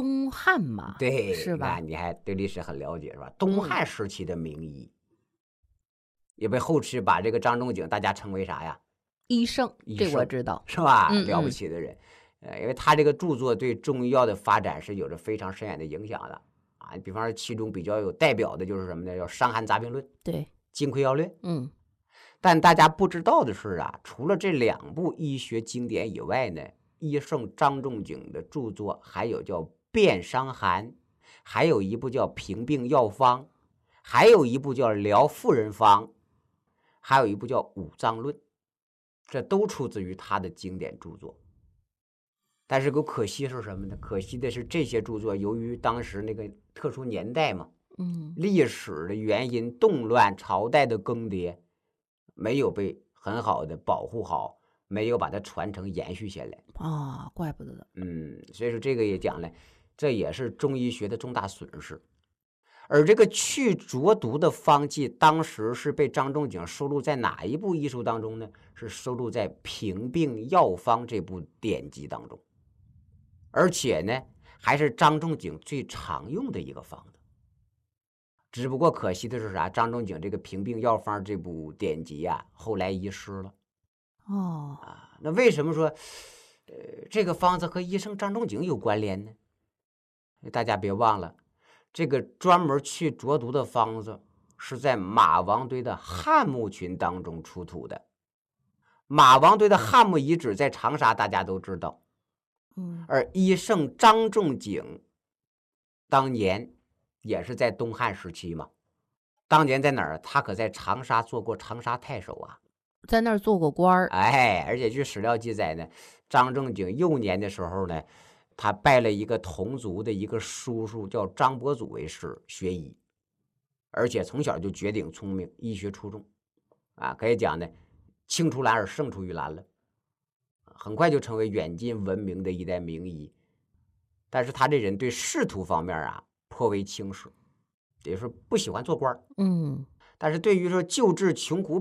东汉嘛， 对， 是吧？ 你还对历史很了解是吧？东汉时期的名医，也被后世把这个张仲景大家称为啥呀？ 医圣，这我医圣知道。 是吧？了不嗯起的人，因为他这个著作对中医药的发展是有着非常深远的影响的啊。比方说，其中比较有代表的就是什么呢？叫《伤寒杂病论》、《 对， 金匮要略》。 但大家不知道的是啊，除了这2部医学经典以外呢，医圣张仲景的著作还有叫《辨伤寒》，还有一部叫《平病药方》，还有一部叫《疗妇人方》，还有一部叫《五脏论》，这都出自于他的经典著作。但是可惜是什么呢？可惜的是这些著作由于当时那个特殊年代嘛，历史的原因、动乱、朝代的更迭，没有被很好的保护好，没有把它传承延续下来啊，怪不得。 所以说这个也讲了，这也是中医学的重大损失。而这个去浊毒的方剂，当时是被张仲景收录在哪一部医书当中呢？是收录在《平病药方》这部典籍当中，而且呢，还是张仲景最常用的一个方子。只不过可惜的是啥？张仲景这个《平病药方》这部典籍啊，后来遗失了。那为什么说，这个方子和医圣张仲景有关联呢？大家别忘了，这个专门去浊毒的方子是在马王堆的汉墓群当中出土的。马王堆的汉墓遗址在长沙，大家都知道。而医圣张仲景当年也是在东汉时期嘛，当年在哪儿？他可在长沙做过长沙太守啊， 在那儿做过官儿。 而且据史料记载呢，张仲景幼年的时候呢，他拜了一个同族的一个叔叔叫张伯祖为师学医，而且从小就绝顶聪明，医学出众可以讲呢，青出蓝而胜出于蓝了，很快就成为远近闻名的一代名医。但是他这人对仕途方面颇为轻视，也就是不喜欢做官。但是对于说救治穷苦